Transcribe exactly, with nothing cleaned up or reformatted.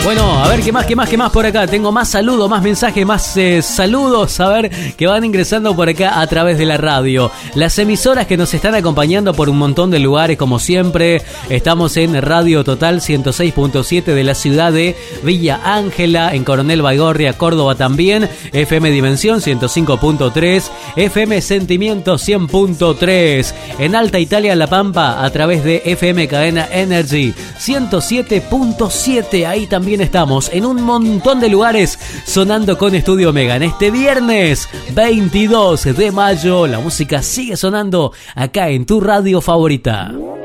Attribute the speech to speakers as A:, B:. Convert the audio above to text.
A: Bueno, a ver, ¿qué más, qué más, qué más por acá? Tengo más saludos, más mensajes, más eh, saludos, a ver, que van ingresando por acá a través de la radio. Las emisoras que nos están acompañando por un montón de lugares, como siempre. Estamos en Radio Total ciento seis punto siete de la ciudad de Villa Ángela, en Coronel Baigorria, Córdoba también. F M Dimensión ciento cinco punto tres, F M Sentimiento cien punto tres. En Alta Italia, La Pampa, a través de F M Cadena Energy ciento siete punto siete. Ahí también estamos en un montón de lugares sonando con Estudio Mega. En este viernes veintidós de mayo la música sigue sonando acá en tu radio favorita.